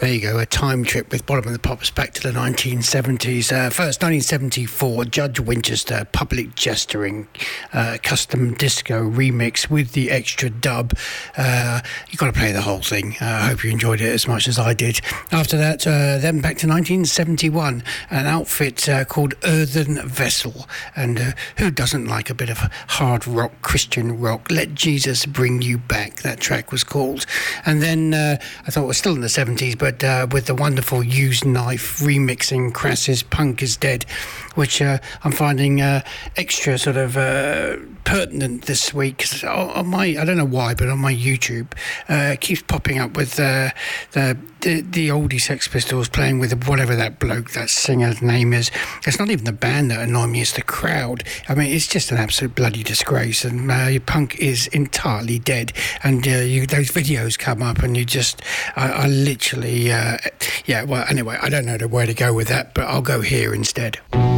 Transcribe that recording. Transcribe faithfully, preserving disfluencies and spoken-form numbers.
There you go, a time trip with Bottom of the Pops back to the nineteen seventies. Uh, first, nineteen seventy-four, Judge Winchester, Public Gesturing, uh, custom disco remix with the extra dub. Uh, you got to play the whole thing. Uh, I hope you enjoyed it as much as I did. After that, uh, then back to nineteen seventy-one, an outfit uh, called Earthen Vessel. And uh, who doesn't like a bit of hard rock, Christian rock? Let Jesus Bring You Back, that track was called. And then uh, I thought it was still in the seventies, but uh, with the wonderful Used Knife remixing Crass's Punk is Dead, which uh, I'm finding uh, extra sort of uh, pertinent this week. 'Cause on my, I don't know why, but on my YouTube, uh, it keeps popping up with uh, the, the the oldie Sex Pistols playing with whatever that bloke, that singer's name is. It's not even the band that annoy me, it's the crowd. I mean, it's just an absolute bloody disgrace, and uh, your punk is entirely dead. And uh, you, those videos come up, and you just, I, I literally, uh, yeah, well, anyway, I don't know where to go with that, but I'll go here instead.